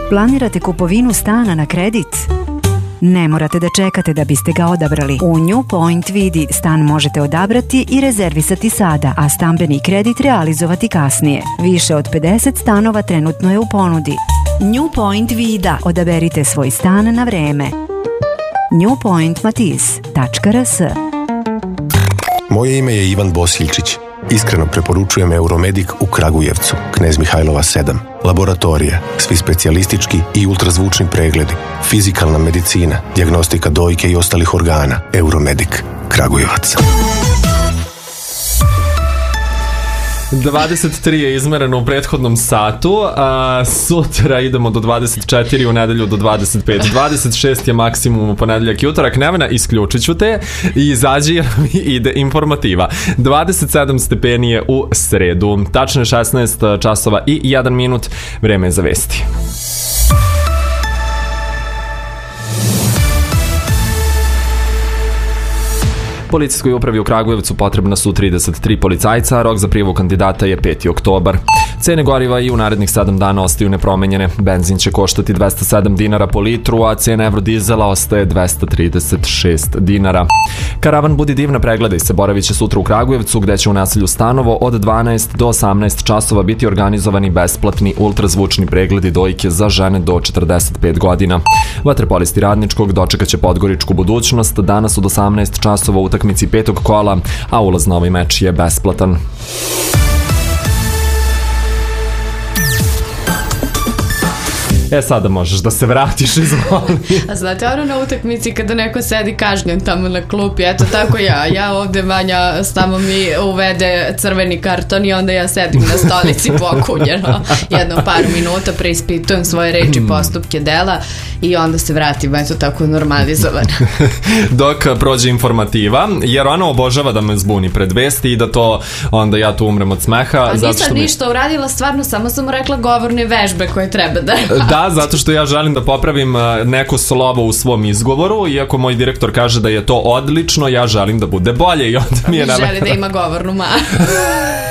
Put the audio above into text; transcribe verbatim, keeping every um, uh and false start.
Planirate kupovinu stana na kredit? Ne morate da čekate da biste ga odabrali. U New Point Vidi stan možete odabrati i rezervisati sada, a stambeni kredit realizovati kasnije. Više od pedeset stanova trenutno je u ponudi. New Point Vida. Odaberite svoj stan na vreme. newpoint matis tačka r s. Moje ime je Ivan Bosiljčić. Iskreno preporučujem Euromedik u Kragujevcu, Knez Mihajlova sedam. Laboratorije, svi specijalistički i ultrazvučni pregledi, fizikalna medicina, dijagnostika dojke i ostalih organa. Euromedik, Kragujevac. dvadeset tri je izmereno u prethodnom satu, a sutra idemo do dvadeset četiri, u nedelju do dvadeset pet. dvadeset šest je maksimum u ponedeljak i utorak. Nevena, isključit ću te i izađi jer mi ide informativa. dvadeset sedam stepeni je u sredu. Tačno je šesnaest časova i jedan minut. Vreme je za vesti. Policijskoj upravi u Kragujevcu potrebna su trideset tri policajca, a rok za prijavu kandidata je peti oktobar. Cene goriva i u narednih sedam dana ostaju nepromenjene. Benzin će koštati dvesta sedam dinara po litru, a cena evrodizela ostaje dvesta trideset šest dinara. Karavan Budi divna, pregledaj se, boravit će sutra u Kragujevcu, gde će u naselju Stanovo od dvanaest do osamnaest časova biti organizovani besplatni ultrazvučni pregledi dojke za žene do četrdeset pet godina. Vaterpolisti Radničkog dočekat će Podgoričku budućnost danas od osamnaest časova u utakmici petog kola, a ulaz na ovaj meč je besplatan. E, sada možeš da se vratiš, izvoli. A znate, ono na utakmici kada neko sedi kažnjen tamo na klupi, eto tako ja, ja ovde Vanja samo mi uvede crveni karton i onda ja sedim na stolici pokunjeno jedno par minuta, preispitujem svoje reči, postupke, dela i onda se vratim, eto tako normalizovano. Dok prođe informativa, jer ona obožava da me zbuni pred vesti i da to onda ja tu umrem od smeha. A nisam mi... ništa uradila, stvarno samo sam mu rekla govorne vežbe koje treba da radi. Da, zato što ja želim da popravim neko slovo u svom izgovoru, iako moj direktor kaže da je to odlično, ja želim da bude bolje i onda mi je... Želi da ima govornu manu.